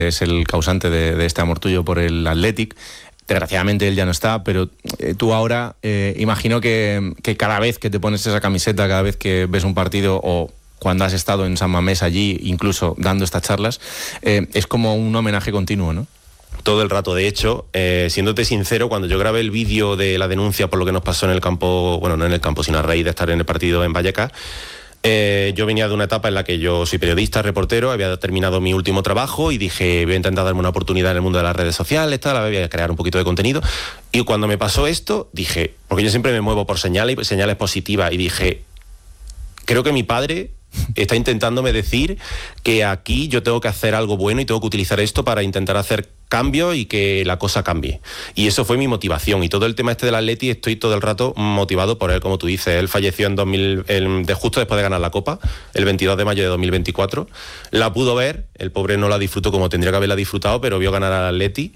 es el causante de este amor tuyo por el Athletic. Desgraciadamente él ya no está, pero tú ahora imagino que cada vez que te pones esa camiseta, cada vez que ves un partido o cuando has estado en San Mamés allí, incluso dando estas charlas, es como un homenaje continuo, ¿no? Todo el rato. De hecho, siéndote sincero, cuando yo grabé el vídeo de la denuncia por lo que nos pasó en el campo, bueno, no en el campo, sino a raíz de estar en el partido en Vallecas, yo venía de una etapa en la que yo soy periodista, reportero, había terminado mi último trabajo y dije, voy a intentar darme una oportunidad en el mundo de las redes sociales, voy a crear un poquito de contenido. Y cuando me pasó esto, dije, porque yo siempre me muevo por señales positivas, y dije, creo que mi padre está intentándome decir que aquí yo tengo que hacer algo bueno y tengo que utilizar esto para intentar hacer cambios y que la cosa cambie. Y eso fue mi motivación. Y todo el tema del Atleti, estoy todo el rato motivado por él, como tú dices. Él falleció justo después de ganar la Copa, el 22 de mayo de 2024. La pudo ver, el pobre no la disfrutó como tendría que haberla disfrutado, pero vio ganar al Atleti.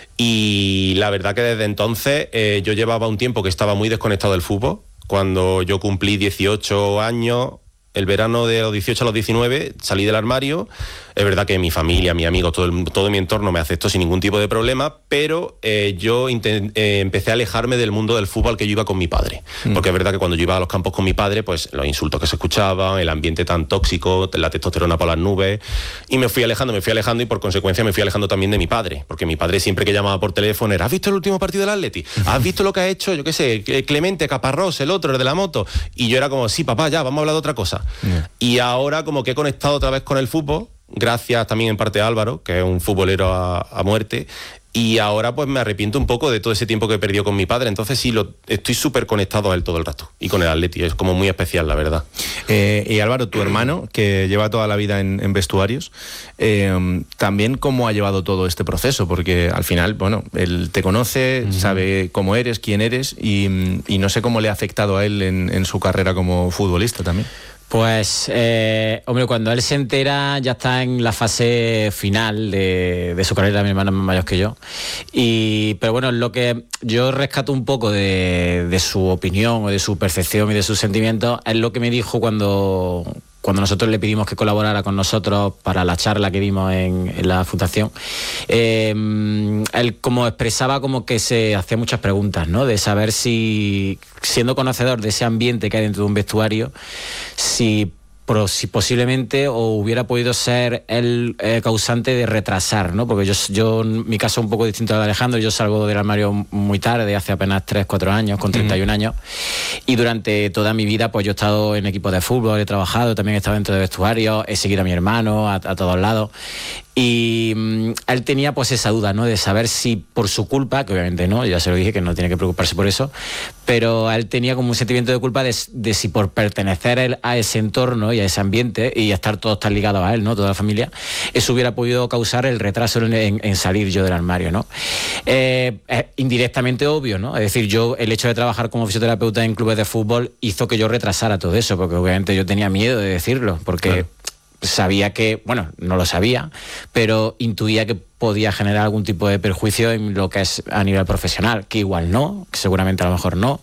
Y la verdad que desde entonces yo llevaba un tiempo que estaba muy desconectado del fútbol. Cuando yo cumplí 18 años, el verano de los 18 a los 19, salí del armario. Es verdad que mi familia, mis amigos, todo mi entorno me aceptó sin ningún tipo de problema, pero yo empecé a alejarme del mundo del fútbol que yo iba con mi padre. Porque es verdad que cuando yo iba a los campos con mi padre, pues los insultos que se escuchaban, el ambiente tan tóxico, la testosterona por las nubes, y me fui alejando y por consecuencia me fui alejando también de mi padre, porque mi padre siempre que llamaba por teléfono era, ¿has visto el último partido del Atleti? ¿Has visto lo que ha hecho, yo qué sé, Clemente, Caparrós, el otro, el de la moto? Y yo era como, sí, papá, ya, vamos a hablar de otra cosa. Y ahora como que he conectado otra vez con el fútbol, gracias también en parte a Álvaro, que es un futbolero a muerte, y ahora pues me arrepiento un poco de todo ese tiempo que he perdido con mi padre. Entonces sí, estoy súper conectado a él todo el rato, y con el Atleti, es como muy especial, la verdad. Y Álvaro, tu hermano, que lleva toda la vida en vestuarios, también cómo ha llevado todo este proceso, porque al final, bueno, él te conoce, sabe cómo eres, quién eres, y no sé cómo le ha afectado a él en su carrera como futbolista también. Pues, hombre, cuando él se entera ya está en la fase final de su carrera. Mi hermano es más mayor que yo. Pero bueno, lo que yo rescato un poco de su opinión o de su percepción y de sus sentimientos es lo que me dijo cuando nosotros le pedimos que colaborara con nosotros para la charla que dimos en la fundación. Él como expresaba como que se hacía muchas preguntas, ¿no? De saber si, siendo conocedor de ese ambiente que hay dentro de un vestuario, si posiblemente o hubiera podido ser el causante de retrasar, ¿no? Porque yo mi caso es un poco distinto al de Alejandro. Yo salgo del armario muy tarde, hace apenas 3-4 años, con 31 años, y durante toda mi vida pues yo he estado en equipos de fútbol, he trabajado, también he estado dentro de vestuarios, he seguido a mi hermano a todos lados, y él tenía pues esa duda, ¿no? De saber si por su culpa, que obviamente no, ya se lo dije que no tiene que preocuparse por eso, pero él tenía como un sentimiento de culpa de si por pertenecer a ese entorno y a ese ambiente y estar todos tan ligados a él, ¿no? Toda la familia, eso hubiera podido causar el retraso en salir yo del armario, ¿no? Es indirectamente obvio, ¿no? Es decir, el hecho de trabajar como fisioterapeuta en clubes de fútbol hizo que yo retrasara todo eso, porque obviamente yo tenía miedo de decirlo, porque claro, sabía que, bueno, no lo sabía, pero intuía que podía generar algún tipo de perjuicio en lo que es a nivel profesional, que igual no, que seguramente a lo mejor no,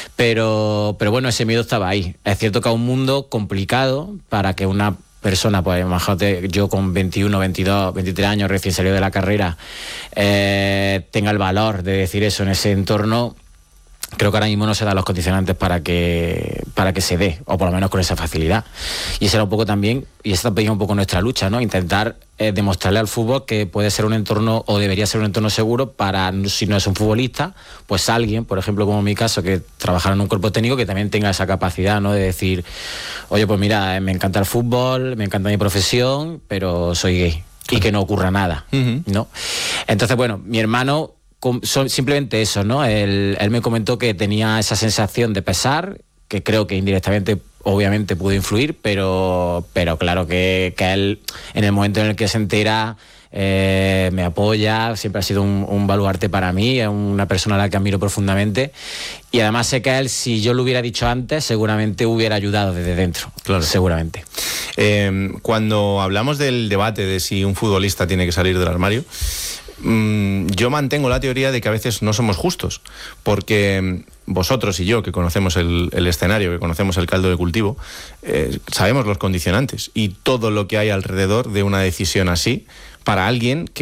pero bueno, ese miedo estaba ahí. Es cierto que es un mundo complicado para que una persona, pues imagínate, yo con 21, 22, 23 años recién salido de la carrera, tenga el valor de decir eso en ese entorno. Creo que ahora mismo no se dan los condicionantes para que se dé, o por lo menos con esa facilidad. Y esa era un poco también, y esa también es un poco nuestra lucha, ¿no? Intentar demostrarle al fútbol que puede ser un entorno, o debería ser un entorno seguro para, si no es un futbolista, pues alguien, por ejemplo, como en mi caso, que trabajara en un cuerpo técnico, que también tenga esa capacidad, ¿no? De decir, oye, pues mira, me encanta el fútbol, me encanta mi profesión, pero soy gay. Y que no ocurra nada, ¿no? Entonces, bueno, mi hermano, simplemente eso, ¿no? Él me comentó que tenía esa sensación de pesar, que creo que indirectamente obviamente pudo influir, pero claro que él, en el momento en el que se entera, me apoya, siempre ha sido un baluarte para mí, es una persona a la que admiro profundamente, y además sé que él, si yo lo hubiera dicho antes, seguramente hubiera ayudado desde dentro, claro, seguramente. Cuando hablamos del debate de si un futbolista tiene que salir del armario, yo mantengo la teoría de que a veces no somos justos, porque vosotros y yo, que conocemos el escenario, que conocemos el caldo de cultivo, sabemos los condicionantes y todo lo que hay alrededor de una decisión así para alguien que